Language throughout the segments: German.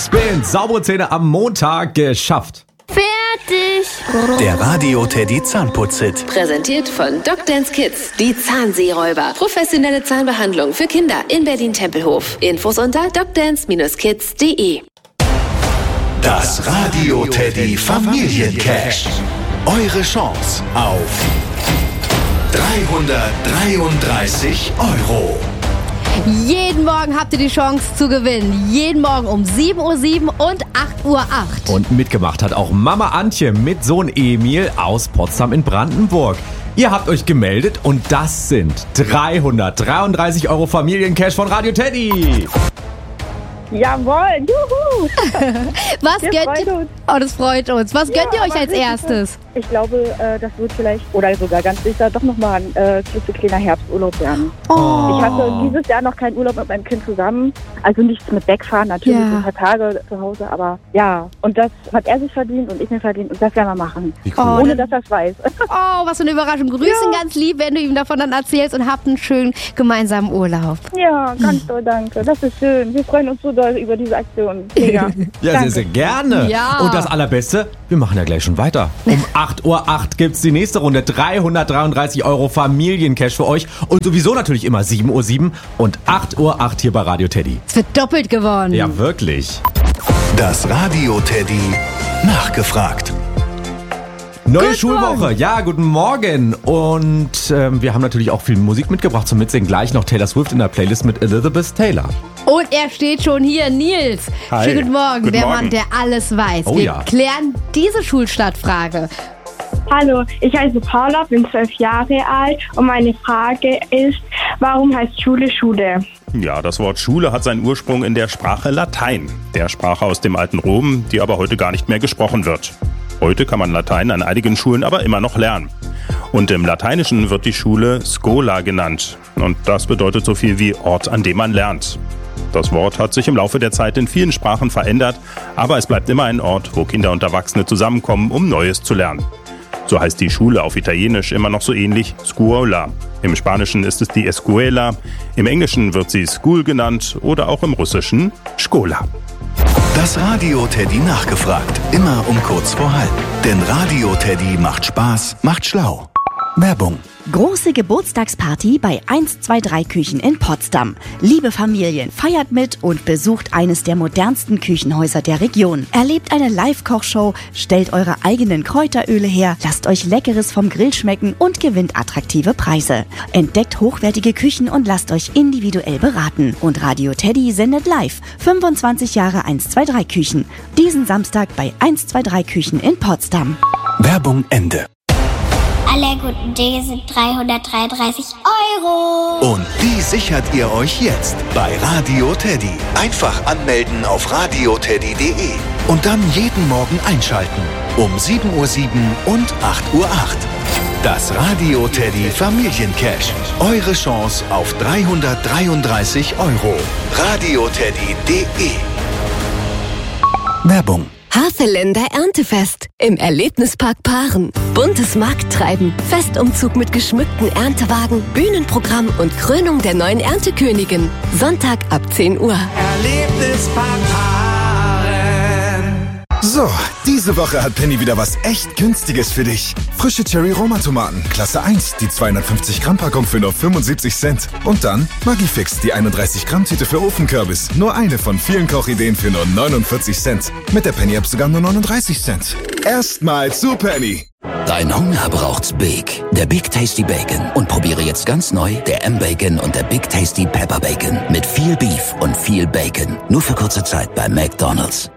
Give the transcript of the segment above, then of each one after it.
Spin. Saubere Zähne am Montag geschafft. Fertig. Der Radio-Teddy Zahnputz-Hit. Präsentiert von Dr. Kids. Die Zahnseeräuber. Professionelle Zahnbehandlung für Kinder in Berlin-Tempelhof. Infos unter drdance-kids.de. Das Radio-Teddy Familiencash. Eure Chance auf 333 €. Jeden Morgen habt ihr die Chance zu gewinnen. Jeden Morgen um 7:07 Uhr und 8:08 Uhr. Und mitgemacht hat auch Mama Antje mit Sohn Emil aus Potsdam in Brandenburg. Ihr habt euch gemeldet und das sind 333 € Familiencash von Radio Teddy. Jawohl, juhu! Was gönnt ihr? uns. Oh, das freut uns. Was gönnt ihr euch aber als richtig erstes? Ich glaube, das wird vielleicht, oder sogar ganz sicher, doch nochmal ein klitzekleiner Herbsturlaub werden. Oh. Ich hatte dieses Jahr noch keinen Urlaub mit meinem Kind zusammen. Also nichts mit wegfahren, natürlich Ja. ein paar Tage zu Hause, aber ja. Und das hat er sich verdient und ich mir verdient und das werden wir machen. Wie cool. Oh, Ohne dass er es weiß. Oh, was für eine Überraschung. Grüß ihn ganz lieb, wenn du ihm davon dann erzählst und habt einen schönen gemeinsamen Urlaub. Ja, ganz toll, danke. Das ist schön. Wir freuen uns so doll über diese Aktion. Mega. Ja, Danke. sehr, sehr gerne. Ja. Und das Allerbeste, wir machen ja gleich schon weiter. Um 8:08 Uhr gibt's die nächste Runde. 333 € Familiencash für euch. Und sowieso natürlich immer 7:07 Uhr und 8:08 Uhr hier bei Radio Teddy. Es wird doppelt gewonnen. Ja, wirklich. Das Radio-Teddy nachgefragt. Neue Guten Schulwoche, Morgen. ja, guten Morgen. Und wir haben natürlich auch viel Musik mitgebracht zum Mitsingen. Gleich noch Taylor Swift in der Playlist mit Elizabeth Taylor. Und er steht schon hier, Nils. Hi. Schönen guten Morgen, Guten der Morgen. Mann, der alles weiß. Oh Wir ja. klären diese Schulstartfrage. Hallo, ich heiße Paula, bin 12 Jahre alt und meine Frage ist, warum heißt Schule Schule? Ja, das Wort Schule hat seinen Ursprung in der Sprache Latein, der Sprache aus dem alten Rom, die aber heute gar nicht mehr gesprochen wird. Heute kann man Latein an einigen Schulen aber immer noch lernen. Und im Lateinischen wird die Schule Schola genannt. Und das bedeutet so viel wie Ort, an dem man lernt. Das Wort hat sich im Laufe der Zeit in vielen Sprachen verändert, aber es bleibt immer ein Ort, wo Kinder und Erwachsene zusammenkommen, um Neues zu lernen. So heißt die Schule auf Italienisch immer noch so ähnlich Scuola. Im Spanischen ist es die Escuela, im Englischen wird sie School genannt oder auch im Russischen Szkola. Das Radio-Teddy nachgefragt. Immer um kurz vor halb. Denn Radio-Teddy macht Spaß, macht schlau. Werbung. Große Geburtstagsparty bei 123 Küchen in Potsdam. Liebe Familien, feiert mit und besucht eines der modernsten Küchenhäuser der Region. Erlebt eine Live-Kochshow, stellt eure eigenen Kräuteröle her, lasst euch Leckeres vom Grill schmecken und gewinnt attraktive Preise. Entdeckt hochwertige Küchen und lasst euch individuell beraten. Und Radio Teddy sendet live 25 Jahre 123 Küchen. Diesen Samstag bei 123 Küchen in Potsdam. Werbung Ende. Alle guten Dinge sind 333 €. Und die sichert ihr euch jetzt bei Radio Teddy. Einfach anmelden auf radioteddy.de und dann jeden Morgen einschalten. Um 7:07 Uhr und 8:08 Uhr. Das Radio Teddy Familiencash. Eure Chance auf 333 €. radioteddy.de. Werbung. Hafeländer Erntefest im Erlebnispark Paaren. Buntes Markttreiben, Festumzug mit geschmückten Erntewagen, Bühnenprogramm und Krönung der neuen Erntekönigin. Sonntag ab 10 Uhr. So, diese Woche hat Penny wieder was echt Günstiges für dich. Frische Cherry-Roma-Tomaten, Klasse 1, die 250 Gramm Packung für nur 75 Cent. Und dann Maggi-Fix, die 31 Gramm Tüte für Ofenkürbis. Nur eine von vielen Kochideen für nur 49 Cent. Mit der Penny-App sogar nur 39 Cent. Erstmal zu Penny. Dein Hunger braucht's Big. Der Big Tasty Bacon. Und probiere jetzt ganz neu der M-Bacon und der Big Tasty Pepper Bacon. Mit viel Beef und viel Bacon. Nur für kurze Zeit bei McDonald's.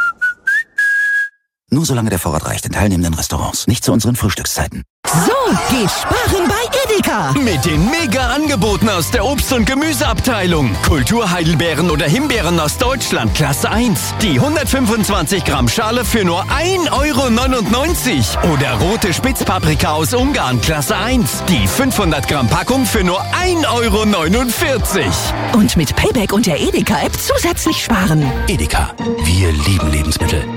Nur solange der Vorrat reicht in teilnehmenden Restaurants. Nicht zu unseren Frühstückszeiten. So geht sparen bei Edeka. Mit den Mega-Angeboten aus der Obst- und Gemüseabteilung. Kulturheidelbeeren oder Himbeeren aus Deutschland, Klasse 1. Die 125 Gramm Schale für nur 1,99 € Oder rote Spitzpaprika aus Ungarn, Klasse 1. Die 500 Gramm Packung für nur 1,49 €. Und mit Payback und der Edeka-App zusätzlich sparen. Edeka. Wir lieben Lebensmittel.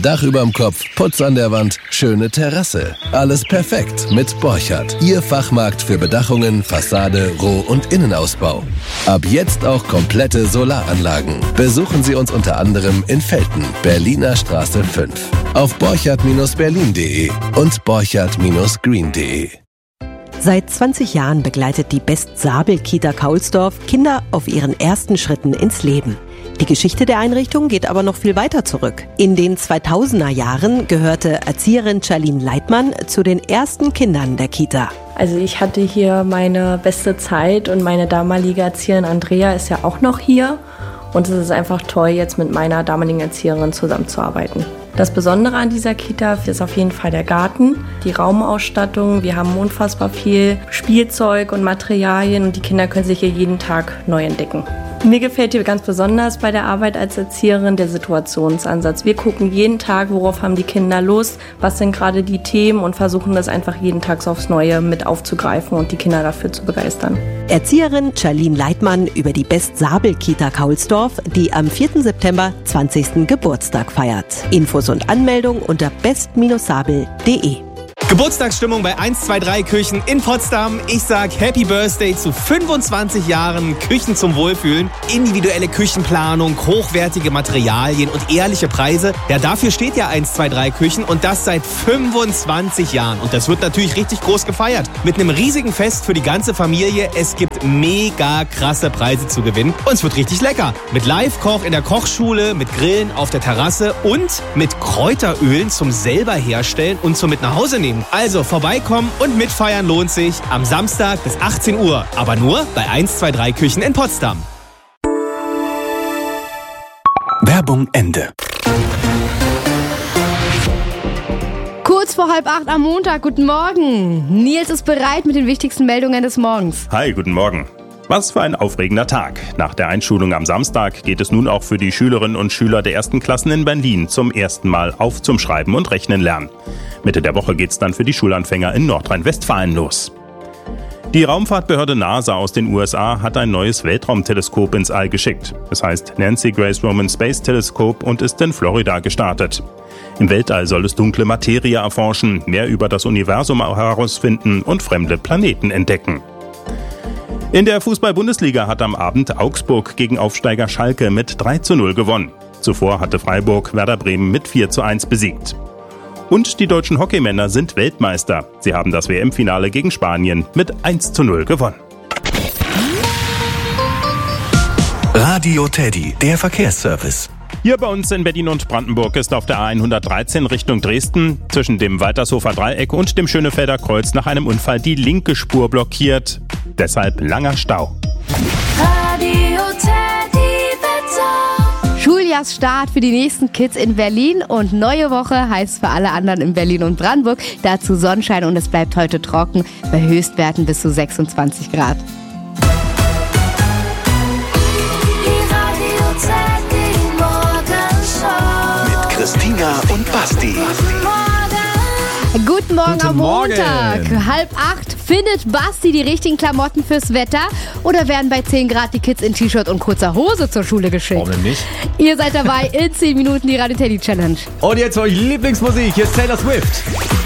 Dach überm Kopf, Putz an der Wand, schöne Terrasse. Alles perfekt mit Borchardt. Ihr Fachmarkt für Bedachungen, Fassade, Roh- und Innenausbau. Ab jetzt auch komplette Solaranlagen. Besuchen Sie uns unter anderem in Velten, Berliner Straße 5. Auf borchardt-berlin.de und borchardt-green.de. Seit 20 Jahren begleitet die Best-Sabel-Kita Kaulsdorf Kinder auf ihren ersten Schritten ins Leben. Die Geschichte der Einrichtung geht aber noch viel weiter zurück. In den 2000er Jahren gehörte Erzieherin Charlene Leitmann zu den ersten Kindern der Kita. Also ich hatte hier meine beste Zeit und meine damalige Erzieherin Andrea ist ja auch noch hier. Und es ist einfach toll, jetzt mit meiner damaligen Erzieherin zusammenzuarbeiten. Das Besondere an dieser Kita ist auf jeden Fall der Garten, die Raumausstattung. Wir haben unfassbar viel Spielzeug und Materialien und die Kinder können sich hier jeden Tag neu entdecken. Mir gefällt hier ganz besonders bei der Arbeit als Erzieherin der Situationsansatz. Wir gucken jeden Tag, worauf haben die Kinder Lust, was sind gerade die Themen und versuchen das einfach jeden Tag aufs Neue mit aufzugreifen und die Kinder dafür zu begeistern. Erzieherin Charlene Leitmann über die Best-Sabel-Kita Kaulsdorf, die am 4. September 20. Geburtstag feiert. Infos und Anmeldung unter best-sabel.de. Geburtstagsstimmung bei 123 Küchen in Potsdam. Ich sag Happy Birthday zu 25 Jahren Küchen zum Wohlfühlen. Individuelle Küchenplanung, hochwertige Materialien und ehrliche Preise. Ja, dafür steht ja 123 Küchen und das seit 25 Jahren. Und das wird natürlich richtig groß gefeiert. Mit einem riesigen Fest für die ganze Familie. Es gibt mega krasse Preise zu gewinnen. Und es wird richtig lecker. Mit Live-Koch in der Kochschule, mit Grillen auf der Terrasse und mit Kräuterölen zum selber herstellen und zum mit nach Hause nehmen. Also vorbeikommen und mitfeiern lohnt sich am Samstag bis 18 Uhr. Aber nur bei 123 Küchen in Potsdam. Werbung Ende. Kurz vor 7:30 am Montag. Guten Morgen. Nils ist bereit mit den wichtigsten Meldungen des Morgens. Hi, guten Morgen. Was für ein aufregender Tag. Nach der Einschulung am Samstag geht es nun auch für die Schülerinnen und Schüler der ersten Klassen in Berlin zum ersten Mal auf zum Schreiben und Rechnen lernen. Mitte der Woche geht's dann für die Schulanfänger in Nordrhein-Westfalen los. Die Raumfahrtbehörde NASA aus den USA hat ein neues Weltraumteleskop ins All geschickt. Es heißt Nancy Grace Roman Space Telescope und ist in Florida gestartet. Im Weltall soll es dunkle Materie erforschen, mehr über das Universum herausfinden und fremde Planeten entdecken. In der Fußball-Bundesliga hat am Abend Augsburg gegen Aufsteiger Schalke mit 3:0 gewonnen. Zuvor hatte Freiburg Werder Bremen mit 4:1 besiegt. Und die deutschen Hockeymänner sind Weltmeister. Sie haben das WM-Finale gegen Spanien mit 1:0 gewonnen. Radio Teddy, der Verkehrsservice. Hier bei uns in Berlin und Brandenburg ist auf der A113 Richtung Dresden zwischen dem Waltershofer Dreieck und dem Schönefelder Kreuz nach einem Unfall die linke Spur blockiert. Deshalb langer Stau. Radio Teddy Wetter. Schuljahrsstart für die nächsten Kids in Berlin und neue Woche heißt für alle anderen in Berlin und Brandenburg. Dazu Sonnenschein und es bleibt heute trocken bei Höchstwerten bis zu 26 Grad. Christina und Basti. Guten Morgen am Morgen. Montag. 7:30 findet Basti die richtigen Klamotten fürs Wetter oder werden bei 10 Grad die Kids in T-Shirt und kurzer Hose zur Schule geschickt? Warum denn nicht? Ihr seid dabei in 10 Minuten die Radio Teddy Challenge. Und jetzt eure Lieblingsmusik. Hier ist Taylor Swift.